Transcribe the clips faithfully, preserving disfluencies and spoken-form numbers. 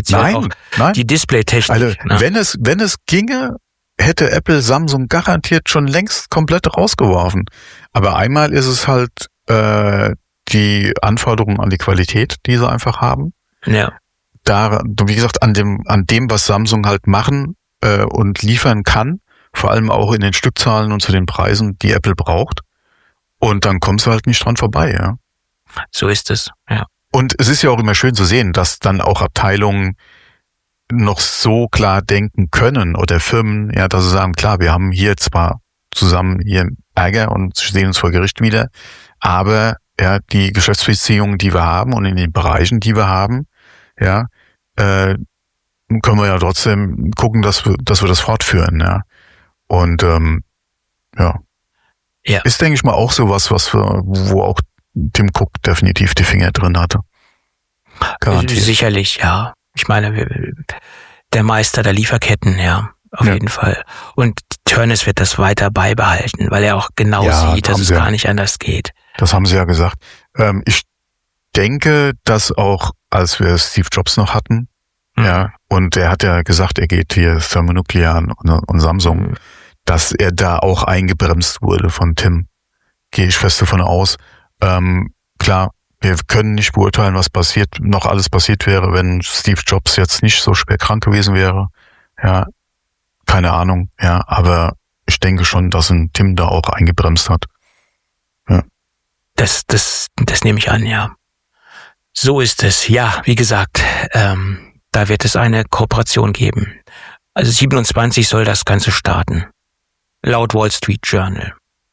speziell nein, auch nein. die Displaytechnik. Also, ne? wenn es, wenn es ginge, hätte Apple Samsung garantiert schon längst komplett rausgeworfen. Aber einmal ist es halt äh, die Anforderungen an die Qualität, die sie einfach haben. Ja. Da, wie gesagt, an dem, an dem, was Samsung halt machen äh, und liefern kann, vor allem auch in den Stückzahlen und zu den Preisen, die Apple braucht. Und dann kommst du halt nicht dran vorbei, ja. So ist es, ja. Und es ist ja auch immer schön zu sehen, dass dann auch Abteilungen noch so klar denken können oder Firmen, ja, dass sie sagen, klar, wir haben hier zwar zusammen hier Ärger und sehen uns vor Gericht wieder, aber ja, die Geschäftsbeziehungen, die wir haben und in den Bereichen, die wir haben, ja, äh, können wir ja trotzdem gucken, dass wir, dass wir das fortführen, ja. Und ähm, ja. ja, ist, denke ich mal, auch sowas, was wir, wo auch Tim Cook definitiv die Finger drin hatte. Garantiert. Sicherlich, ja. Ich meine, der Meister der Lieferketten, ja, auf ja. jeden Fall. Und Tönnies wird das weiter beibehalten, weil er auch genau ja, sieht, dass es gar nicht anders geht. Das haben sie ja gesagt. Ähm, ich denke, dass auch, als wir Steve Jobs noch hatten, mhm. ja, und er hat ja gesagt, er geht hier Thermonuclear und, und Samsung, mhm. dass er da auch eingebremst wurde von Tim. Gehe ich fest davon aus. Ähm, klar, wir können nicht beurteilen, was passiert, noch alles passiert wäre, wenn Steve Jobs jetzt nicht so schwer krank gewesen wäre. Ja, keine Ahnung, ja, aber ich denke schon, dass ein Tim da auch eingebremst hat. Ja. Das, das, das nehme ich an, ja. So ist es. Ja, wie gesagt, ähm, da wird es eine Kooperation geben. Also siebenundzwanzig soll das Ganze starten. Laut Wall Street Journal.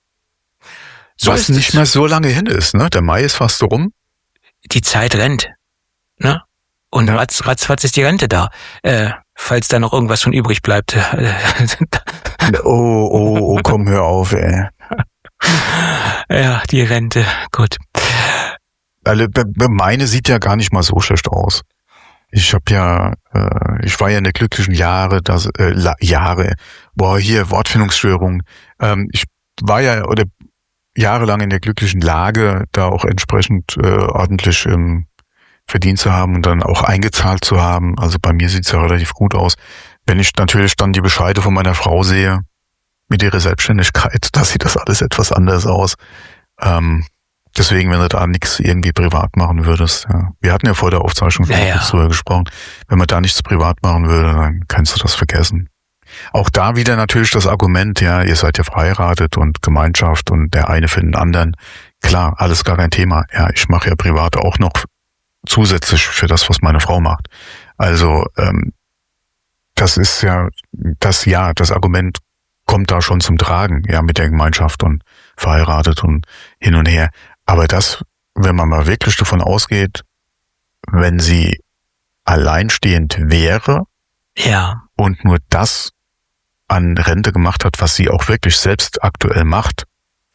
So was nicht es. mehr so lange hin ist, ne? Der Mai ist fast so rum. Die Zeit rennt, ne? Und ja. ratz, ratzfatz ist die Rente da. Äh, falls da noch irgendwas von übrig bleibt. oh, oh, oh, komm, hör auf, ey. Ja, die Rente, gut. Also, meine sieht ja gar nicht mal so schlecht aus. Ich habe ja, äh, ich war ja in der glücklichen Jahre, das äh, La- Jahre, boah, hier Wortfindungsstörung. Ähm, ich war ja oder jahrelang in der glücklichen Lage, da auch entsprechend äh, ordentlich ähm, verdient zu haben und dann auch eingezahlt zu haben. Also bei mir sieht's ja relativ gut aus. Wenn ich natürlich dann die Bescheide von meiner Frau sehe mit ihrer Selbstständigkeit, da sieht das alles etwas anders aus. Ähm, deswegen, wenn du da nichts irgendwie privat machen würdest, ja. Wir hatten ja vor der Aufzeichnung schon ja, ja. drüber gesprochen. Wenn man da nichts privat machen würde, dann kannst du das vergessen. Auch da wieder natürlich das Argument, ja, ihr seid ja verheiratet und Gemeinschaft und der eine für den anderen. Klar, alles gar kein Thema. Ja, ich mache ja privat auch noch zusätzlich für das, was meine Frau macht. Also ähm, das ist ja, das ja, das Argument kommt da schon zum Tragen, ja, mit der Gemeinschaft und verheiratet und hin und her. Aber das, wenn man mal wirklich davon ausgeht, wenn sie alleinstehend wäre, ja, und nur das an Rente gemacht hat, was sie auch wirklich selbst aktuell macht,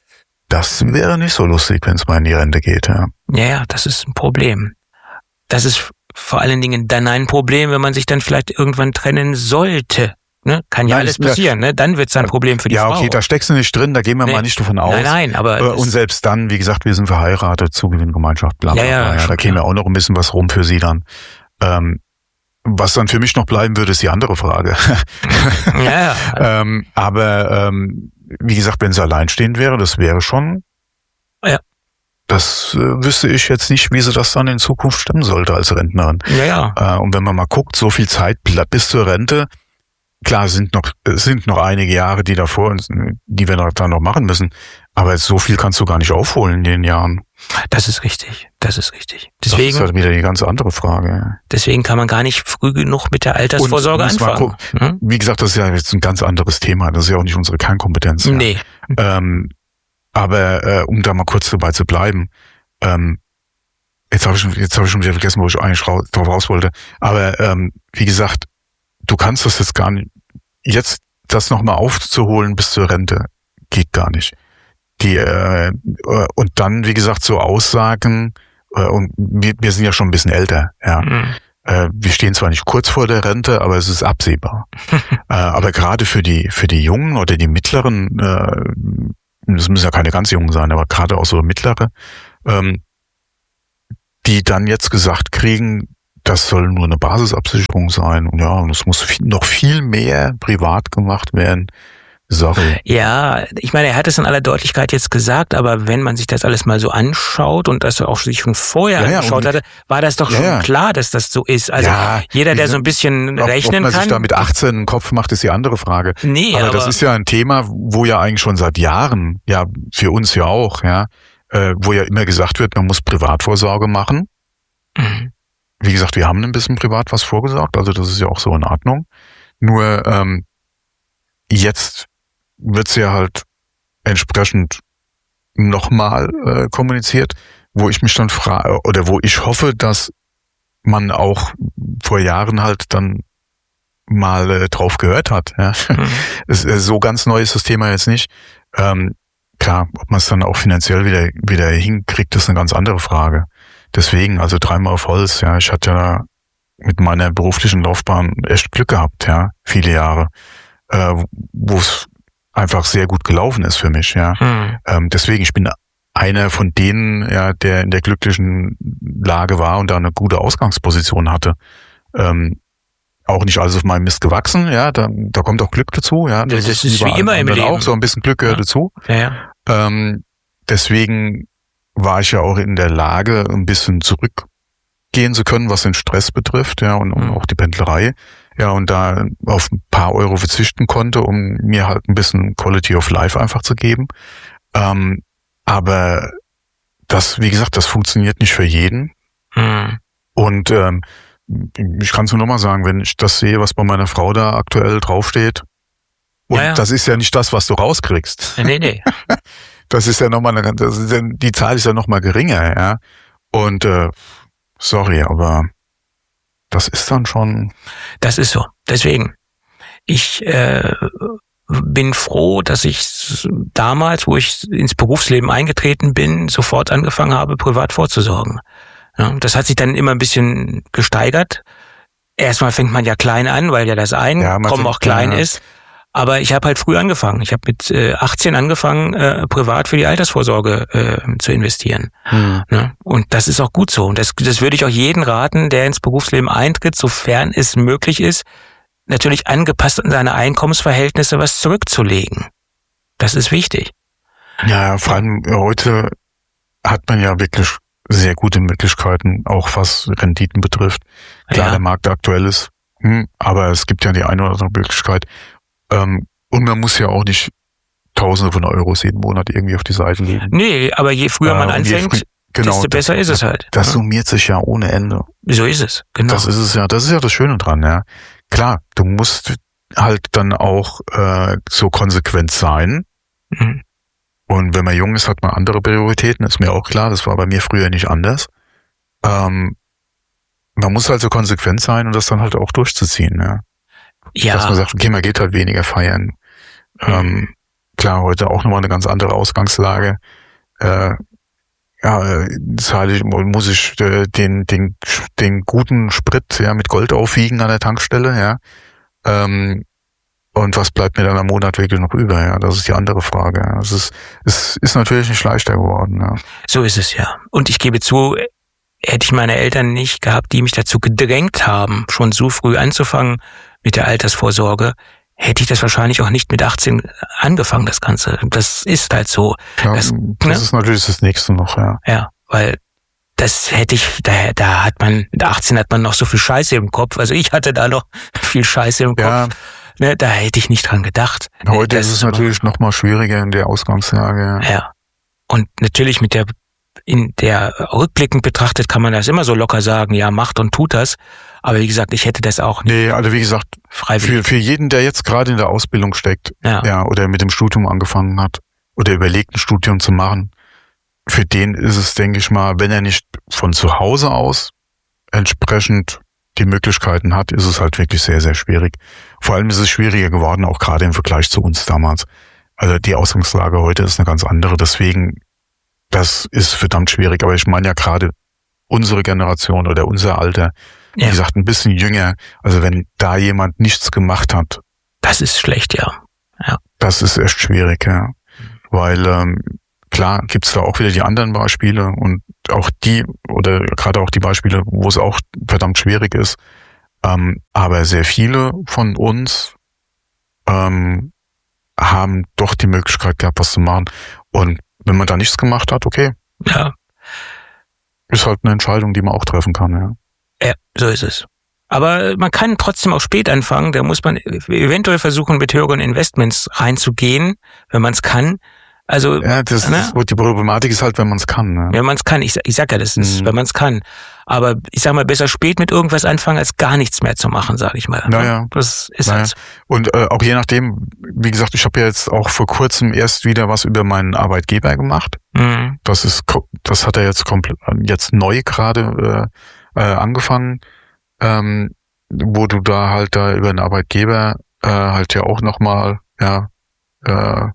das wäre nicht so lustig, wenn es mal in die Rente geht. Ja, ja, ja, das ist ein Problem. Das ist vor allen Dingen dann ein Problem, wenn man sich dann vielleicht irgendwann trennen sollte. Ne? Kann ja nein, alles passieren, ne? Dann wird es ein Problem für die ja, Frau. Ja, okay, da steckst du nicht drin, da gehen wir nee. mal nicht davon aus. Nein, nein, aber... Und selbst dann, wie gesagt, wir sind verheiratet, Zugewinngemeinschaft, bla bla bla. Ja, ja, ja, da käme ja auch noch ein bisschen was rum für sie dann. Ähm, Was dann für mich noch bleiben würde, ist die andere Frage. Ja, ja. ähm, aber ähm, wie gesagt, wenn sie alleinstehend wäre, das wäre schon. Ja. Das äh, wüsste ich jetzt nicht, wie sie das dann in Zukunft stemmen sollte als Rentnerin. Ja, ja. Äh, und wenn man mal guckt, so viel Zeit bis zur Rente, klar, es sind noch es sind noch einige Jahre, die davor uns, die wir da noch machen müssen. Aber so viel kannst du gar nicht aufholen in den Jahren. Das ist richtig, das ist richtig. Deswegen, das ist halt wieder die ganz andere Frage. Deswegen kann man gar nicht früh genug mit der Altersvorsorge anfangen. Hm? Wie gesagt, das ist ja jetzt ein ganz anderes Thema. Das ist ja auch nicht unsere Kernkompetenz. Ja. Nee. Ähm, aber äh, um da mal kurz dabei zu bleiben, ähm, jetzt habe ich, jetzt hab ich schon wieder vergessen, wo ich eigentlich raus, drauf raus wollte. Aber ähm, wie gesagt, du kannst das jetzt gar nicht, jetzt das nochmal aufzuholen bis zur Rente, geht gar nicht. Die äh, und dann, wie gesagt, so Aussagen, äh, und wir, wir sind ja schon ein bisschen älter, ja. Mhm. Äh, wir stehen zwar nicht kurz vor der Rente, aber es ist absehbar. äh, aber gerade für die für die Jungen oder die Mittleren, äh, das müssen ja keine ganz Jungen sein, aber gerade auch so Mittlere, ähm, die dann jetzt gesagt kriegen, das soll nur eine Basisabsicherung sein. Und ja, und es muss viel, noch viel mehr privat gemacht werden. Sorry. Ja, ich meine, er hat es in aller Deutlichkeit jetzt gesagt, aber wenn man sich das alles mal so anschaut und das auch sich schon vorher ja, ja, angeschaut hatte, war das doch ja, schon ja. klar, dass das so ist. Also ja, jeder, der so ein bisschen ob, rechnen ob man kann. sich da mit achtzehn einen Kopf macht, ist die andere Frage. Nee, aber, aber das ist ja ein Thema, wo ja eigentlich schon seit Jahren, ja, für uns ja auch, ja, äh, wo ja immer gesagt wird, man muss Privatvorsorge machen. Mhm. Wie gesagt, wir haben ein bisschen privat was vorgesorgt, also das ist ja auch so in Ordnung. Nur ähm, jetzt wird's ja halt entsprechend nochmal äh, kommuniziert, wo ich mich dann frage, oder wo ich hoffe, dass man auch vor Jahren halt dann mal äh, drauf gehört hat. Ja. Mhm. Es, äh, so ganz neu ist das Thema jetzt nicht. Ähm, klar, ob man es dann auch finanziell wieder wieder hinkriegt, ist eine ganz andere Frage. Deswegen, also dreimal auf Holz, ja, ich hatte ja mit meiner beruflichen Laufbahn echt Glück gehabt, ja, viele Jahre, äh, wo es einfach sehr gut gelaufen ist für mich, ja. Hm. Ähm, deswegen, ich bin einer von denen, ja, der in der glücklichen Lage war und da eine gute Ausgangsposition hatte. Ähm, auch nicht alles auf meinem Mist gewachsen, ja, da, da kommt auch Glück dazu, ja. Das, das ist wie immer im Leben. Auch so ein bisschen Glück gehört ja. dazu. Ja, ja. Ähm, deswegen war ich ja auch in der Lage, ein bisschen zurückgehen zu können, was den Stress betrifft, ja, und, und auch die Pendlerei. Ja, und da auf ein paar Euro verzichten konnte, um mir halt ein bisschen Quality of Life einfach zu geben. Ähm, aber das, wie gesagt, das funktioniert nicht für jeden. Mhm. Und ähm, ich kann es nur nochmal sagen, wenn ich das sehe, was bei meiner Frau da aktuell draufsteht, und ja, ja. das ist ja nicht das, was du rauskriegst. Nee, nee. Das ist ja nochmal eine, das ist ja, die Zahl ist ja nochmal geringer, ja. Und äh, sorry, aber das ist dann schon. Das ist so. Deswegen. Ich äh, bin froh, dass ich damals, wo ich ins Berufsleben eingetreten bin, sofort angefangen habe, privat vorzusorgen. Ja, das hat sich dann immer ein bisschen gesteigert. Erstmal fängt man ja klein an, weil ja das Einkommen ja, auch klein ja. ist. Aber ich habe halt früh angefangen. Ich habe mit äh, achtzehn angefangen, äh, privat für die Altersvorsorge äh, zu investieren. Hm. Ne? Und das ist auch gut so. Und das, das würde ich auch jedem raten, der ins Berufsleben eintritt, sofern es möglich ist, natürlich angepasst an seine Einkommensverhältnisse was zurückzulegen. Das ist wichtig. Ja, vor allem heute hat man ja wirklich sehr gute Möglichkeiten, auch was Renditen betrifft. Klar, ja. Der Markt aktuell ist, hm, aber es gibt ja die eine oder andere Möglichkeit. Ähm, und man muss ja auch nicht Tausende von Euros jeden Monat irgendwie auf die Seite legen. Nee, aber je früher man äh, anfängt, früh, genau, desto besser das, ist es halt. Das summiert sich ja ohne Ende. So ist es, genau. Das ist es ja, das ist ja das Schöne dran, ja. Klar, du musst halt dann auch äh, so konsequent sein. Mhm. Und wenn man jung ist, hat man andere Prioritäten, ist mir auch klar. Das war bei mir früher nicht anders. Ähm, man muss halt so konsequent sein und das dann halt auch durchzuziehen, ja. Ja. Dass man sagt, okay, man geht halt weniger feiern. Mhm. Ähm, klar, heute auch nochmal eine ganz andere Ausgangslage. Äh, ja, zahle ich, muss ich äh, den, den, den guten Sprit ja mit Gold aufwiegen an der Tankstelle, ja. Ähm, und was bleibt mir dann am Monat wirklich noch über? Ja, das ist die andere Frage. Ja. Es ist, es ist natürlich nicht leichter geworden. Ja. So ist es ja. Und ich gebe zu, hätte ich meine Eltern nicht gehabt, die mich dazu gedrängt haben, schon so früh anzufangen mit der Altersvorsorge, hätte ich das wahrscheinlich auch nicht mit achtzehn angefangen, das Ganze. Das ist halt so. Ja, das das ne? ist natürlich das Nächste noch, ja. Ja, weil das hätte ich, da, da hat man, mit achtzehn hat man noch so viel Scheiße im Kopf. Also ich hatte da noch viel Scheiße im Kopf. Ja. Ne, da hätte ich nicht dran gedacht. Heute das ist es natürlich noch mal schwieriger in der Ausgangslage. Ja. ja. Und natürlich mit der, in der rückblickend betrachtet kann man das immer so locker sagen, ja, macht und tut das. Aber wie gesagt, ich hätte das auch nicht. Nee, also wie gesagt, freiwillig. Für, für jeden, der jetzt gerade in der Ausbildung steckt, ja. ja, oder mit dem Studium angefangen hat, oder überlegt, ein Studium zu machen, für den ist es, denke ich mal, wenn er nicht von zu Hause aus entsprechend die Möglichkeiten hat, ist es halt wirklich sehr, sehr schwierig. Vor allem ist es schwieriger geworden, auch gerade im Vergleich zu uns damals. Also die Ausgangslage heute ist eine ganz andere, deswegen, das ist verdammt schwierig. Aber ich meine ja gerade unsere Generation oder unser Alter, ja. Wie gesagt, ein bisschen jünger, also wenn da jemand nichts gemacht hat. Das ist schlecht, ja. ja. Das ist echt schwierig, ja. Weil ähm, klar gibt's da auch wieder die anderen Beispiele und auch die, oder gerade auch die Beispiele, wo es auch verdammt schwierig ist. Ähm, aber sehr viele von uns ähm, haben doch die Möglichkeit gehabt, was zu machen. Und wenn man da nichts gemacht hat, okay. Ja. Ist halt eine Entscheidung, die man auch treffen kann, ja. Ja, so ist es. Aber man kann trotzdem auch spät anfangen. Da muss man eventuell versuchen, mit höheren Investments reinzugehen, wenn man es kann. Also, ja, das, ne? das, die Problematik ist halt, wenn man es kann. Ne? Wenn man es kann. Ich, ich sag ja, das ist, mhm. wenn man es kann. Aber ich sag mal, besser spät mit irgendwas anfangen, als gar nichts mehr zu machen, sage ich mal. Naja. Das ist naja. halt. Und äh, auch je nachdem, wie gesagt, ich habe ja jetzt auch vor kurzem erst wieder was über meinen Arbeitgeber gemacht. Mhm. Das ist, das hat er jetzt komplett, jetzt neu gerade äh, äh, angefangen, ähm, wo du da halt da über einen Arbeitgeber äh, halt ja auch nochmal, ja, äh,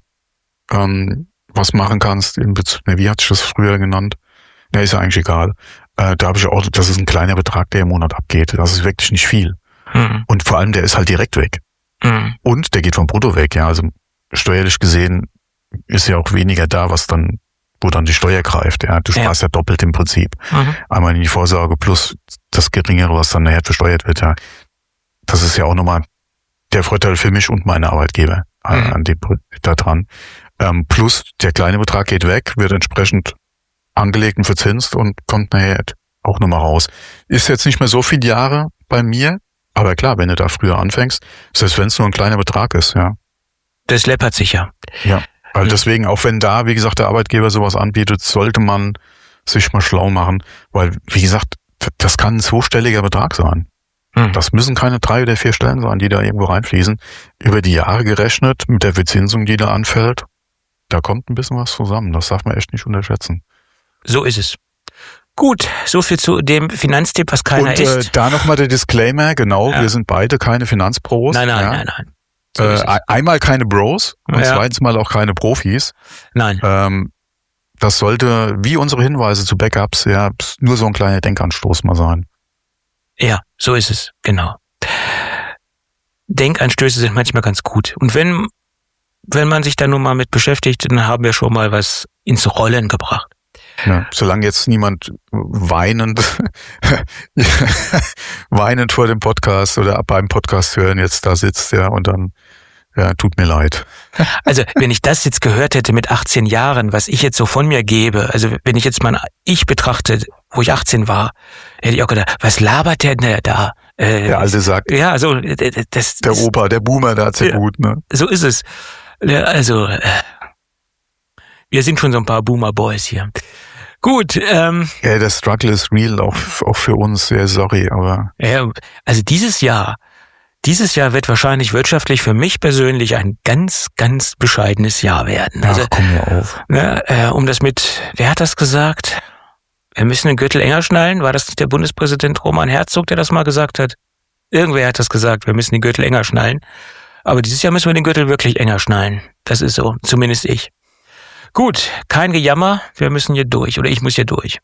ähm, was machen kannst in Bezug, ne, wie hatte ich das früher genannt? Ja, ist ja eigentlich egal. Äh, da habe ich auch, das ist ein kleiner Betrag, der im Monat abgeht. Das ist wirklich nicht viel. Mhm. Und vor allem, der ist halt direkt weg. Mhm. Und der geht vom Brutto weg, ja. Also steuerlich gesehen ist ja auch weniger da, was dann, wo dann die Steuer greift, ja. Du sparst ja, ja doppelt im Prinzip. Mhm. Einmal in die Vorsorge plus das Geringere, was dann nachher versteuert wird, ja. Das ist ja auch nochmal der Vorteil für mich und meine Arbeitgeber mhm. an dem, da dran. Ähm, plus der kleine Betrag geht weg, wird entsprechend angelegt und verzinst und kommt nachher auch nochmal raus. Ist jetzt nicht mehr so viele Jahre bei mir, aber klar, wenn du da früher anfängst, selbst wenn es nur ein kleiner Betrag ist, ja. Das läppert sich ja. Ja, weil mhm. deswegen, auch wenn da, wie gesagt, der Arbeitgeber sowas anbietet, sollte man sich mal schlau machen, weil, wie gesagt, das kann ein zweistelliger Betrag sein. Mhm. Das müssen keine drei oder vier Stellen sein, die da irgendwo reinfließen. Über die Jahre gerechnet, mit der Verzinsung, die da anfällt, da kommt ein bisschen was zusammen. Das darf man echt nicht unterschätzen. So ist es. Gut, so viel zu dem Finanztipp, was keiner und, ist. Und äh, da nochmal der Disclaimer, genau, ja. Wir sind beide keine Finanzpros. Nein, nein, ja. nein, nein. So äh, einmal keine Bros und ja. zweitens mal auch keine Profis. Nein. Ähm, das sollte, wie unsere Hinweise zu Backups, ja, nur so ein kleiner Denkanstoß mal sein. Ja, so ist es, genau. Denkanstöße sind manchmal ganz gut. Und wenn, wenn man sich da nur mal mit beschäftigt, dann haben wir schon mal was ins Rollen gebracht. Ja, solange jetzt niemand weinend, weinend vor dem Podcast oder beim Podcast hören jetzt da sitzt, ja, und dann, ja, tut mir leid. Also, wenn ich das jetzt gehört hätte mit achtzehn Jahren, was ich jetzt so von mir gebe, also wenn ich jetzt mal Ich betrachte, wo ich achtzehn war, hätte ich auch gedacht, was labert der denn da? Äh, der alte Sack. Ja, also, das, der Opa, der Boomer, der hat's ja, ja gut, ne? So ist es. Also, wir sind schon so ein paar Boomer-Boys hier. Gut. Ähm, ja, der Struggle ist real, auch, auch für uns. Ja, sorry, aber... Ja, also dieses Jahr, dieses Jahr wird wahrscheinlich wirtschaftlich für mich persönlich ein ganz, ganz bescheidenes Jahr werden. Also, ach, komm mal auf. Ne, äh, um das mit, wer hat das gesagt? Wir müssen den Gürtel enger schnallen. War das nicht der Bundespräsident Roman Herzog, der das mal gesagt hat? Irgendwer hat das gesagt, wir müssen den Gürtel enger schnallen. Aber dieses Jahr müssen wir den Gürtel wirklich enger schnallen. Das ist so, zumindest ich. Gut, kein Gejammer, wir müssen hier durch, oder ich muss hier durch.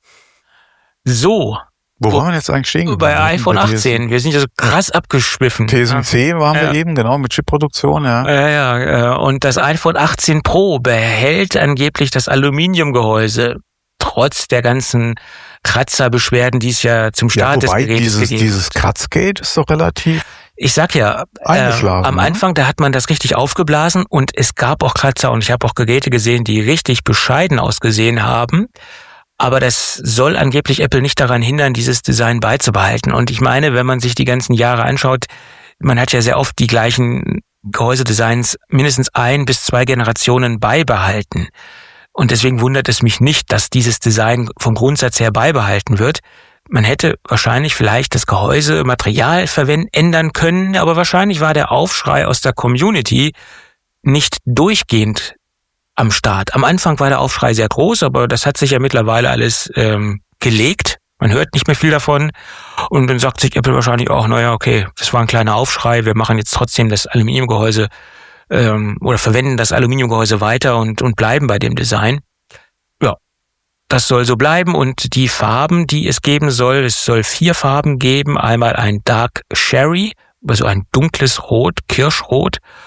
So. Wo waren wir jetzt eigentlich stehen? Bei iPhone achtzehn, wir sind ja so krass abgeschwiffen. T S M C waren wir ja. eben, genau, mit Chipproduktion, ja. Ja, ja, und das iPhone achtzehn Pro behält angeblich das Aluminiumgehäuse, trotz der ganzen Kratzerbeschwerden, die es ja zum Start ja, wobei des Gerätes dieses, gegeben dieses Kratzgate ist doch relativ... Ich sag ja, äh, am Anfang, da hat man das richtig aufgeblasen und es gab auch Kratzer und ich habe auch Geräte gesehen, die richtig bescheiden ausgesehen haben. Aber das soll angeblich Apple nicht daran hindern, dieses Design beizubehalten. Und ich meine, wenn man sich die ganzen Jahre anschaut, man hat ja sehr oft die gleichen Gehäusedesigns mindestens ein bis zwei Generationen beibehalten. Und deswegen wundert es mich nicht, dass dieses Design vom Grundsatz her beibehalten wird. Man hätte wahrscheinlich vielleicht das Gehäuse, Material verwenden, ändern können, aber wahrscheinlich war der Aufschrei aus der Community nicht durchgehend am Start. Am Anfang war der Aufschrei sehr groß, aber das hat sich ja mittlerweile alles ähm, gelegt. Man hört nicht mehr viel davon und dann sagt sich Apple wahrscheinlich auch, naja, okay, das war ein kleiner Aufschrei, wir machen jetzt trotzdem das Aluminiumgehäuse ähm, oder verwenden das Aluminiumgehäuse weiter und, und bleiben bei dem Design. Ja. Das soll so bleiben und die Farben, die es geben soll, es soll vier Farben geben. Einmal ein Dark Sherry, also ein dunkles Rot, Kirschrot,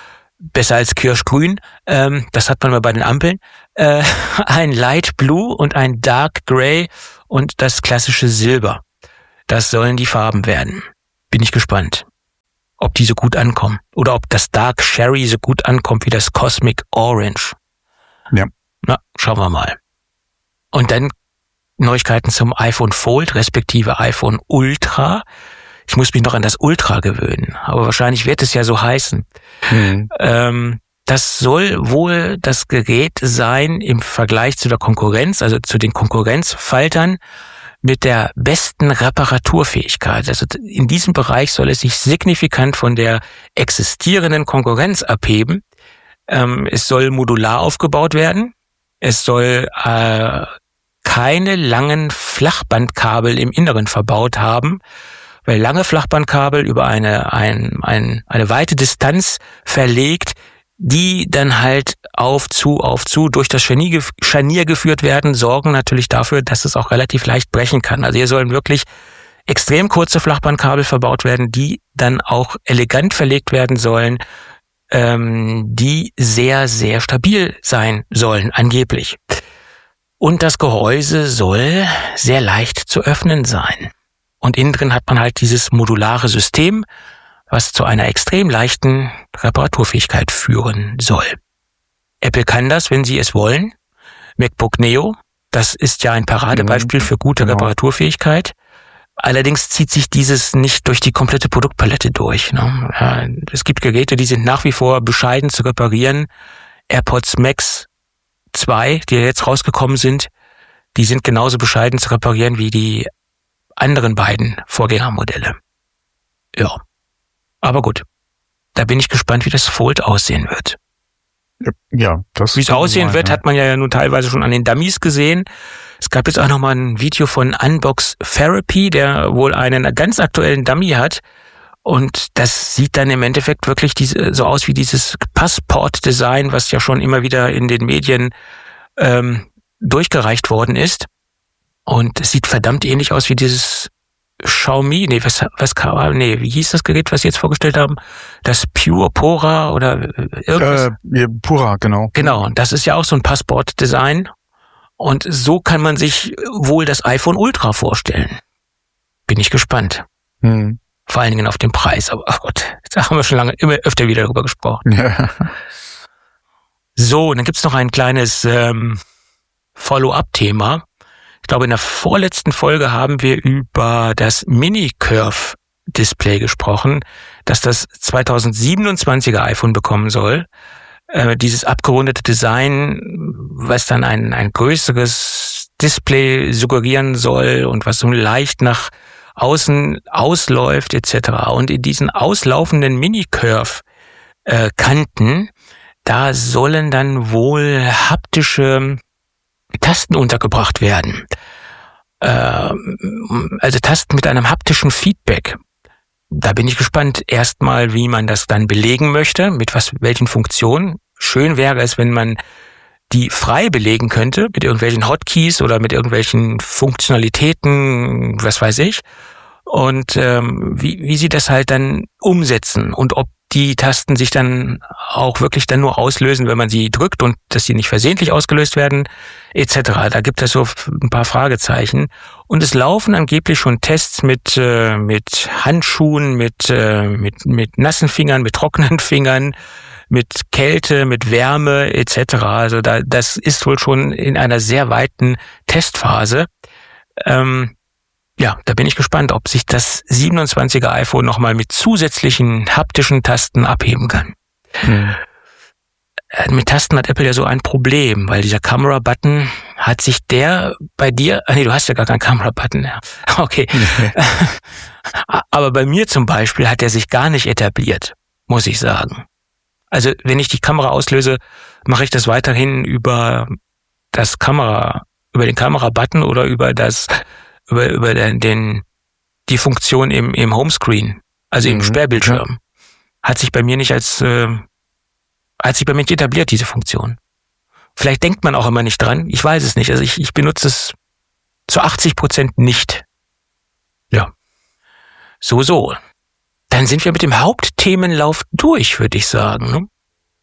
besser als Kirschgrün, ähm, das hat man mal bei den Ampeln, äh, ein Light Blue und ein Dark Grey und das klassische Silber. Das sollen die Farben werden. Bin ich gespannt, ob die so gut ankommen oder ob das Dark Sherry so gut ankommt wie das Cosmic Orange. Ja. Na, schauen wir mal. Und dann Neuigkeiten zum iPhone Fold respektive iPhone Ultra. Ich muss mich noch an das Ultra gewöhnen, aber wahrscheinlich wird es ja so heißen. Mhm. Ähm, das soll wohl das Gerät sein im Vergleich zu der Konkurrenz, also zu den Konkurrenzfaltern mit der besten Reparaturfähigkeit. Also in diesem Bereich soll es sich signifikant von der existierenden Konkurrenz abheben. Ähm, es soll modular aufgebaut werden. Es soll äh, keine langen Flachbandkabel im Inneren verbaut haben, weil lange Flachbandkabel über eine, ein, ein, eine weite Distanz verlegt, die dann halt auf zu, auf zu durch das Scharnier, Scharnier geführt werden, sorgen natürlich dafür, dass es auch relativ leicht brechen kann. Also hier sollen wirklich extrem kurze Flachbandkabel verbaut werden, die dann auch elegant verlegt werden sollen, ähm, die sehr, sehr stabil sein sollen, angeblich. Und das Gehäuse soll sehr leicht zu öffnen sein. Und innen drin hat man halt dieses modulare System, was zu einer extrem leichten Reparaturfähigkeit führen soll. Apple kann das, wenn sie es wollen. MacBook Neo, das ist ja ein Paradebeispiel für gute genau. Reparaturfähigkeit. Allerdings zieht sich dieses nicht durch die komplette Produktpalette durch. Ne? Ja, es gibt Geräte, die sind nach wie vor bescheiden zu reparieren. AirPods Max zwei, die jetzt rausgekommen sind, die sind genauso bescheiden zu reparieren wie die anderen beiden Vorgängermodelle. Ja, aber gut. Da bin ich gespannt, wie das Fold aussehen wird. Ja, das. Wie es aussehen sein, wird, ja. Hat man ja nun teilweise schon an den Dummies gesehen. Es gab jetzt auch noch mal ein Video von Unbox Therapy, der wohl einen ganz aktuellen Dummy hat. Und das sieht dann im Endeffekt wirklich diese, so aus wie dieses Passport-Design, was ja schon immer wieder in den Medien ähm, durchgereicht worden ist. Und es sieht verdammt ähnlich aus wie dieses Xiaomi, nee, was, was, nee, wie hieß das Gerät, was sie jetzt vorgestellt haben? Das Pure Pora oder irgendwas? Äh, ja, Pura, genau. Genau, das ist ja auch so ein Passport-Design. Und so kann man sich wohl das iPhone Ultra vorstellen. Bin ich gespannt. Hm. Vor allen Dingen auf den Preis, aber ach Gott, da haben wir schon lange immer öfter wieder darüber gesprochen. Ja. So, und dann gibt's noch ein kleines ähm, Follow-up-Thema. Ich glaube, in der vorletzten Folge haben wir über das Mini-Curve-Display gesprochen, dass das zweitausendsiebenundzwanziger iPhone bekommen soll. Äh, dieses abgerundete Design, was dann ein, ein größeres Display suggerieren soll und was so leicht nach außen ausläuft et cetera. Und in diesen auslaufenden Mini-Curve-Kanten, da sollen dann wohl haptische Tasten untergebracht werden. Also Tasten mit einem haptischen Feedback. Da bin ich gespannt, erstmal, wie man das dann belegen möchte, mit was, welchen Funktionen. Schön wäre es, wenn man die frei belegen könnte, mit irgendwelchen Hotkeys oder mit irgendwelchen Funktionalitäten, was weiß ich. Und ähm, wie, wie sie das halt dann umsetzen und ob die Tasten sich dann auch wirklich dann nur auslösen, wenn man sie drückt und dass sie nicht versehentlich ausgelöst werden, et cetera. Da gibt es so ein paar Fragezeichen. Und es laufen angeblich schon Tests mit äh, mit Handschuhen, mit äh, mit mit nassen Fingern, mit trockenen Fingern, mit Kälte, mit Wärme et cetera. Also da das ist wohl schon in einer sehr weiten Testphase. Ähm, Ja, da bin ich gespannt, ob sich das siebenundzwanziger iPhone nochmal mit zusätzlichen haptischen Tasten abheben kann. Hm. Mit Tasten hat Apple ja so ein Problem, weil dieser Camera-Button hat sich der bei dir, ah nee, du hast ja gar keinen Camera-Button. Ja. Okay. okay. Aber bei mir zum Beispiel hat er sich gar nicht etabliert, muss ich sagen. Also wenn ich die Kamera auslöse, mache ich das weiterhin über das Kamera, über den Kamera-Button oder über das über über den, den die Funktion im im Homescreen, also im mhm. Sperrbildschirm, hat sich bei mir nicht als äh, hat sich bei mir nicht etabliert, diese Funktion. Vielleicht denkt man auch immer nicht dran, ich weiß es nicht. Also ich ich benutze es zu achtzig Prozent nicht. Ja. So so. Dann sind wir mit dem Hauptthemenlauf durch, würde ich sagen. Ne?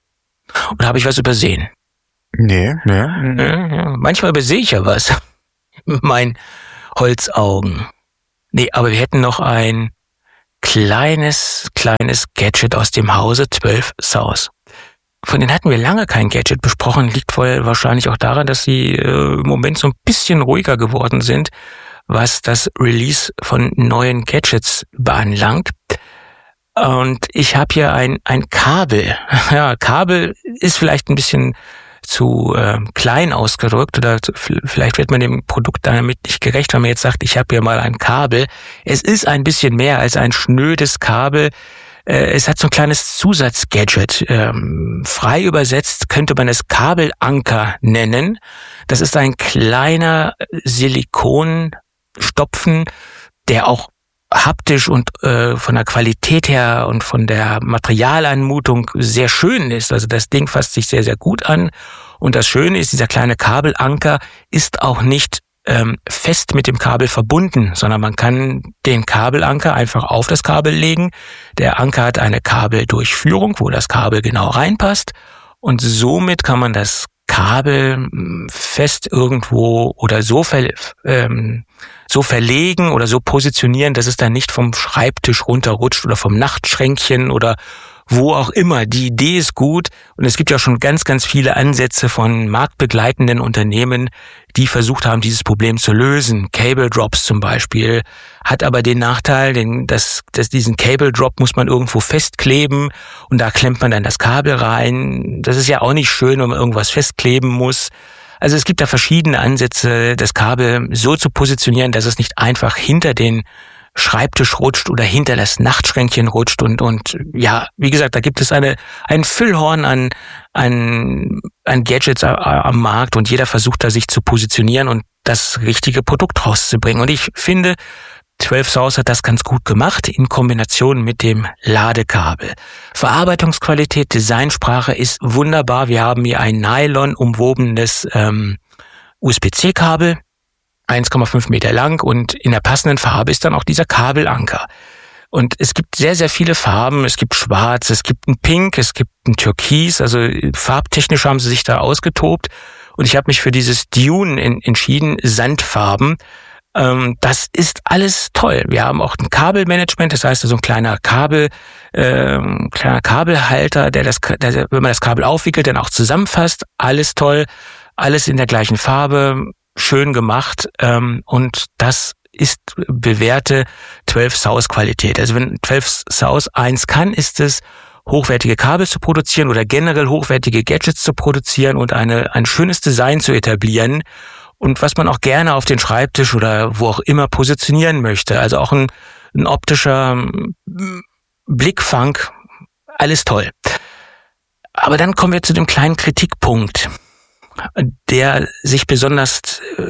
Oder habe ich was übersehen? Nee, nee. Ja, ja. Manchmal übersehe ich ja was. Mit meinen Holzaugen. Nee, aber wir hätten noch ein kleines, kleines Gadget aus dem Hause zwölf South. Von denen hatten wir lange kein Gadget besprochen, liegt voll wahrscheinlich auch daran, dass sie äh, im Moment so ein bisschen ruhiger geworden sind, was das Release von neuen Gadgets beanlangt. Und ich habe hier ein ein Kabel. Ja, Kabel ist vielleicht ein bisschen zu äh, klein ausgedrückt oder zu, vielleicht wird man dem Produkt damit nicht gerecht, wenn man jetzt sagt, ich habe hier mal ein Kabel. Es ist ein bisschen mehr als ein schnödes Kabel. Äh, es hat so ein kleines Zusatzgadget. Ähm, frei übersetzt könnte man es Kabelanker nennen. Das ist ein kleiner Silikonstopfen, der auch haptisch und äh, von der Qualität her und von der Materialanmutung sehr schön ist. Also das Ding fasst sich sehr, sehr gut an. Und das Schöne ist, dieser kleine Kabelanker ist auch nicht ähm, fest mit dem Kabel verbunden, sondern man kann den Kabelanker einfach auf das Kabel legen. Der Anker hat eine Kabeldurchführung, wo das Kabel genau reinpasst. Und somit kann man das Kabel fest irgendwo oder so ver, ähm, so verlegen oder so positionieren, dass es dann nicht vom Schreibtisch runterrutscht oder vom Nachtschränkchen oder wo auch immer. Die Idee ist gut und es gibt ja schon ganz, ganz viele Ansätze von marktbegleitenden Unternehmen, die versucht haben, dieses Problem zu lösen. Cable Drops zum Beispiel hat aber den Nachteil, den, dass, dass diesen Cable Drop muss man irgendwo festkleben und da klemmt man dann das Kabel rein. Das ist ja auch nicht schön, wenn man irgendwas festkleben muss. Also es gibt da verschiedene Ansätze, das Kabel so zu positionieren, dass es nicht einfach hinter den Schreibtisch rutscht oder hinter das Nachtschränkchen rutscht und und ja, wie gesagt, da gibt es eine ein Füllhorn an an an Gadgets am Markt und jeder versucht da sich zu positionieren und das richtige Produkt rauszubringen. Und ich finde, zwölf South hat das ganz gut gemacht in Kombination mit dem Ladekabel. Verarbeitungsqualität, Designsprache ist wunderbar. Wir haben hier ein Nylon umwobenes ähm, U S B C Kabel. eins Komma fünf Meter lang und in der passenden Farbe ist dann auch dieser Kabelanker. Und es gibt sehr, sehr viele Farben. Es gibt Schwarz, es gibt ein Pink, es gibt ein Türkis. Also farbtechnisch haben sie sich da ausgetobt. Und ich habe mich für dieses Dune in, entschieden, Sandfarben. Ähm, das ist alles toll. Wir haben auch ein Kabelmanagement, das heißt so ein kleiner Kabel, ähm, kleiner Kabelhalter, der das, der, wenn man das Kabel aufwickelt, dann auch zusammenfasst. Alles toll, alles in der gleichen Farbe. Schön gemacht ähm, und das ist bewährte zwölf South Qualität. Also wenn zwölf South eins kann, ist es, hochwertige Kabel zu produzieren oder generell hochwertige Gadgets zu produzieren und eine ein schönes Design zu etablieren und was man auch gerne auf den Schreibtisch oder wo auch immer positionieren möchte. Also auch ein, ein optischer Blickfang, alles toll. Aber dann kommen wir zu dem kleinen Kritikpunkt, der sich besonders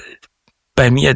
bei mir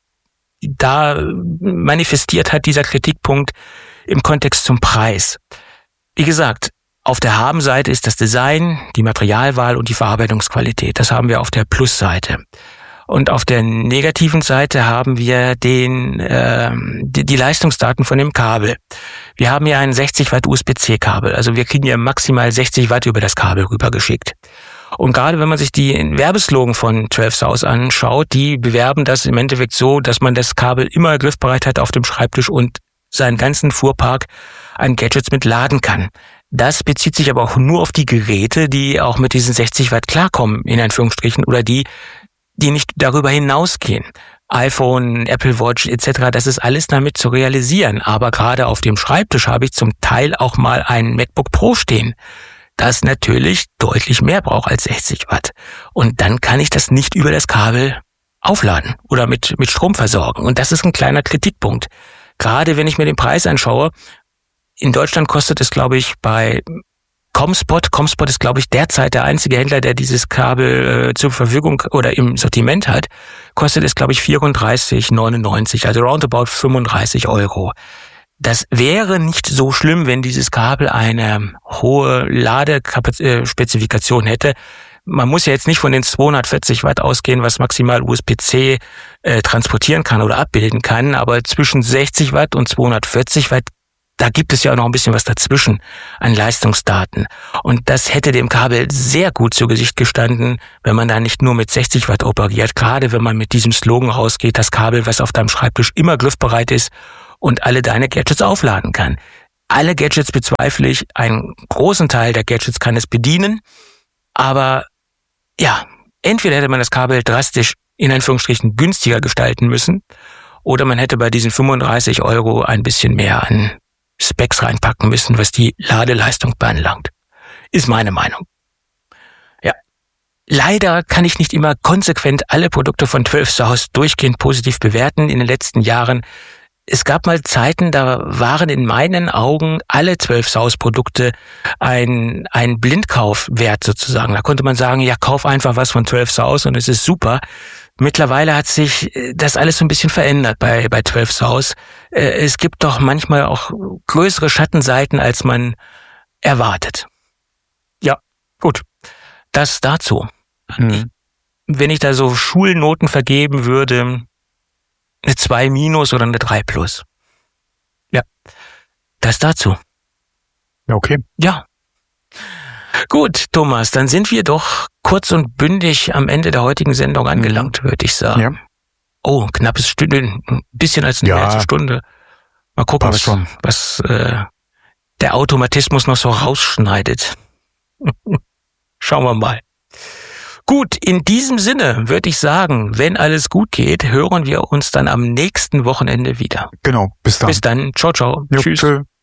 da manifestiert hat, dieser Kritikpunkt im Kontext zum Preis. Wie gesagt, auf der Habenseite ist das Design, die Materialwahl und die Verarbeitungsqualität. Das haben wir auf der Plusseite. Und auf der negativen Seite haben wir den äh, die, die Leistungsdaten von dem Kabel. Wir haben hier ein sechzig Watt U S B C Kabel. Also wir kriegen hier maximal sechzig Watt über das Kabel rübergeschickt. Und gerade wenn man sich die Werbeslogan von zwölf South anschaut, die bewerben das im Endeffekt so, dass man das Kabel immer griffbereit hat auf dem Schreibtisch und seinen ganzen Fuhrpark an Gadgets mit laden kann. Das bezieht sich aber auch nur auf die Geräte, die auch mit diesen sechzig Watt klarkommen, in Anführungsstrichen, oder die, die nicht darüber hinausgehen. iPhone, Apple Watch et cetera, das ist alles damit zu realisieren. Aber gerade auf dem Schreibtisch habe ich zum Teil auch mal ein MacBook Pro stehen, das natürlich deutlich mehr braucht als sechzig Watt. Und dann kann ich das nicht über das Kabel aufladen oder mit, mit Strom versorgen. Und das ist ein kleiner Kritikpunkt. Gerade wenn ich mir den Preis anschaue, in Deutschland kostet es, glaube ich, bei Comspot, Comspot ist, glaube ich, derzeit der einzige Händler, der dieses Kabel äh, zur Verfügung oder im Sortiment hat, kostet es, glaube ich, vierunddreißig neunundneunzig, also roundabout fünfunddreißig Euro. Das wäre nicht so schlimm, wenn dieses Kabel eine hohe Ladespezifikation hätte. Man muss ja jetzt nicht von den zweihundertvierzig Watt ausgehen, was maximal U S B C äh, transportieren kann oder abbilden kann, aber zwischen sechzig Watt und zweihundertvierzig Watt da gibt es ja auch noch ein bisschen was dazwischen an Leistungsdaten. Und das hätte dem Kabel sehr gut zu Gesicht gestanden, wenn man da nicht nur mit sechzig Watt operiert. Gerade wenn man mit diesem Slogan rausgeht, das Kabel, was auf deinem Schreibtisch immer griffbereit ist und alle deine Gadgets aufladen kann. Alle Gadgets bezweifle ich. Einen großen Teil der Gadgets kann es bedienen. Aber ja, entweder hätte man das Kabel drastisch in Anführungsstrichen günstiger gestalten müssen oder man hätte bei diesen fünfunddreißig Euro ein bisschen mehr an Specs reinpacken müssen, was die Ladeleistung beanlangt. Ist meine Meinung. Ja. Leider kann ich nicht immer konsequent alle Produkte von zwölf Saus durchgehend positiv bewerten in den letzten Jahren. Es gab mal Zeiten, da waren in meinen Augen alle zwölf Saus Produkte ein, ein Blindkaufwert sozusagen. Da konnte man sagen, ja, kauf einfach was von zwölf Saus und es ist super. Mittlerweile hat sich das alles so ein bisschen verändert bei, bei zwölf Saus. Es gibt doch manchmal auch größere Schattenseiten, als man erwartet. Ja, gut. Das dazu. Mhm. Wenn ich da so Schulnoten vergeben würde, eine zwei minus oder eine drei plus. Ja, das dazu. Ja, okay. Ja. Gut, Thomas, dann sind wir doch kurz und bündig am Ende der heutigen Sendung angelangt, würde ich sagen. Ja. Oh, ein knappes Stündchen, ein bisschen als eine ja. Stunde. Mal gucken, was, schon. was äh, der Automatismus noch so rausschneidet. Schauen wir mal. Gut, in diesem Sinne würde ich sagen, wenn alles gut geht, hören wir uns dann am nächsten Wochenende wieder. Genau, bis dann. Bis dann, ciao, ciao. Jo, tschüss. Tschö.